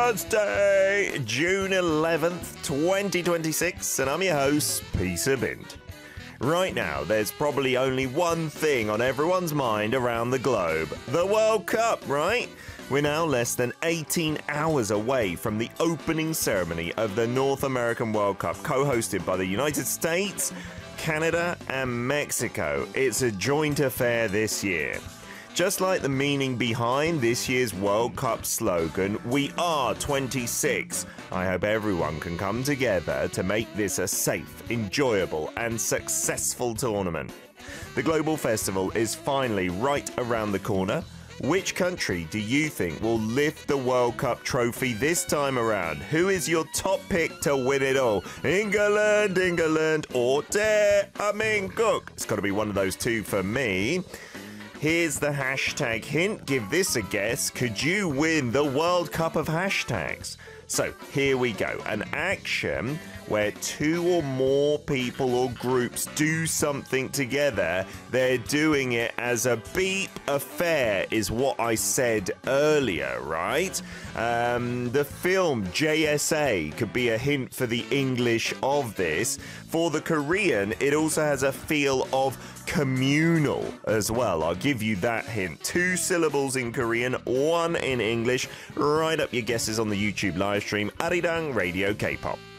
Thursday, June 11th, 2026, and I'm your host, Peter Bind. Right now, there's probably only one thing on everyone's mind around the globe: the World Cup, right? We're now less than 18 hours away from the opening ceremony of the North American World Cup, co-hosted by the United States, Canada, and Mexico. It's a joint affair this year. Just like the meaning behind this year's World Cup slogan, "We are 26." I hope everyone can come together to make this a safe, enjoyable, and successful tournament. The global festival is finally right around the corner. Which country do you think will lift the World Cup trophy this time around? Who is your top pick to win it all? England, or Cook? It's got to be one of those two for me. Here's the hashtag hint. Give this a guess. Could you win the World Cup of hashtags? So here we go. An action where two or more people or groups do something together. They're doing it as a beep affair is what I said earlier, right? The film JSA could be a hint for the English of this. For the Korean, it also has a feel of communal as well. I'll give you that hint. 2 syllables in Korean, 1 in English. Write up your guesses on the YouTube live stream, Arirang Radio K-Pop.